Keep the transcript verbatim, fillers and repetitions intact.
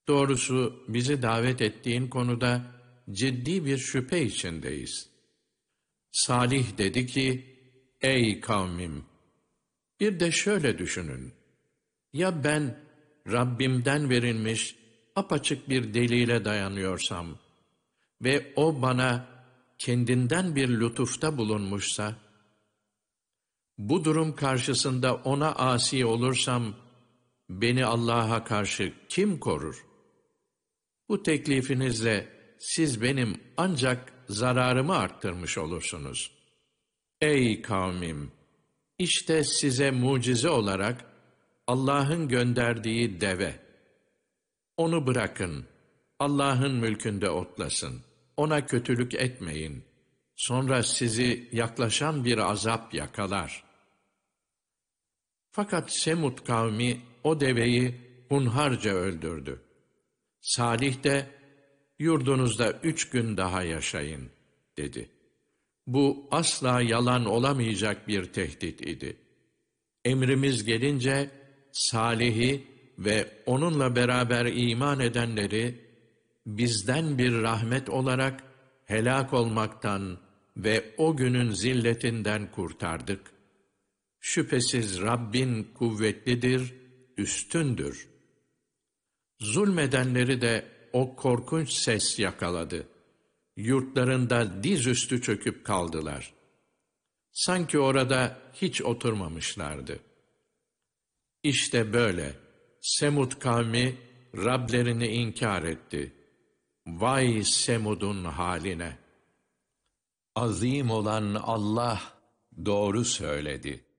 Doğrusu bizi davet ettiğin konuda ciddi bir şüphe içindeyiz. Salih dedi ki, ey kavmim! Bir de şöyle düşünün. Ya ben Rabbimden verilmiş apaçık bir delile dayanıyorsam ve o bana kendinden bir lütufta bulunmuşsa, bu durum karşısında ona asi olursam, beni Allah'a karşı kim korur? Bu teklifinizle siz benim ancak zararımı arttırmış olursunuz. Ey kavmim! İşte size mucize olarak Allah'ın gönderdiği deve. Onu bırakın, Allah'ın mülkünde otlasın. Ona kötülük etmeyin. Sonra sizi yaklaşan bir azap yakalar. Fakat Semud kavmi o deveyi hunharca öldürdü. Salih de, yurdunuzda üç gün daha yaşayın, dedi. Bu asla yalan olamayacak bir tehdit idi. Emrimiz gelince, Salih'i ve onunla beraber iman edenleri, bizden bir rahmet olarak helak olmaktan ve o günün zilletinden kurtardık. Şüphesiz Rabbin kuvvetlidir, üstündür. Zulmedenleri de o korkunç ses yakaladı. Yurtlarında dizüstü çöküp kaldılar. Sanki orada hiç oturmamışlardı. İşte böyle Semud kavmi Rablerini inkar etti. Vay Semud'un haline! Azim olan Allah doğru söyledi.